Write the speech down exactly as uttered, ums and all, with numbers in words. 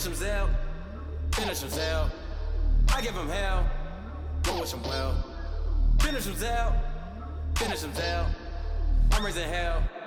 Finish him Zell, finish him Zell. I give him hell, go wish him well. Finish him Zell, finish him Zell. I'm raising hell.